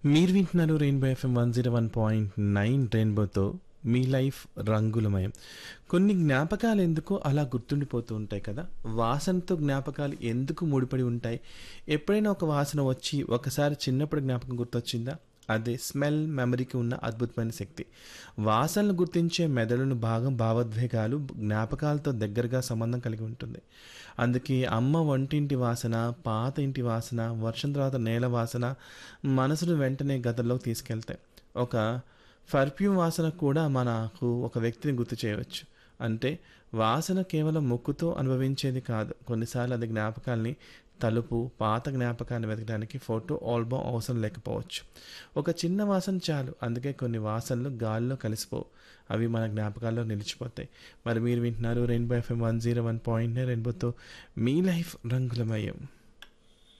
మీరు వింటున్నారు rainbow FM 101.9 రెయిన్బోతో మీ లైఫ్ రంగులమయం. కొన్ని జ్ఞాపకాలు ఎందుకో అలా గుర్తుండిపోతూ ఉంటాయి కదా. వాసనతో జ్ఞాపకాలు ఎందుకు ముడిపడి ఉంటాయి? ఎప్పుడైనా ఒక వాసన వచ్చి ఒకసారి చిన్నప్పుడు జ్ఞాపకం గుర్తొచ్చిందా? అదే స్మెల్ మెమరీకి ఉన్న అద్భుతమైన శక్తి. వాసనలు గుర్తించే మెదడును భాగం భావోద్వేగాలు జ్ఞాపకాలతో దగ్గరగా సంబంధం కలిగి ఉంటుంది. అందుకే అమ్మ వంటింటి వాసన, పాత ఇంటి వాసన, వర్షం తర్వాత నేల వాసన మనసును వెంటనే గతంలోకి తీసుకెళ్తాయి. ఒక పర్ఫ్యూమ్ వాసన కూడా మనకు ఒక వ్యక్తిని గుర్తు చేయవచ్చు. అంటే వాసన కేవలం ముక్కుతో అనుభవించేది కాదు. కొన్నిసార్లు అది జ్ఞాపకాల్ని తలుపు పాత జ్ఞాపకాన్ని వెతకడానికి ఫోటో ఆల్బమ్ అవసరం లేకపోవచ్చు. ఒక చిన్న వాసన చాలు. అందుకే కొన్ని వాసనలు గాలిలో కలిసిపోవు, అవి మన జ్ఞాపకాల్లో నిలిచిపోతాయి. మరి మీరు వింటున్నారు రెయిన్బో ఎఫ్ఎం 101.9 రెయిన్బోతో మీ లైఫ్ రంగులమయం.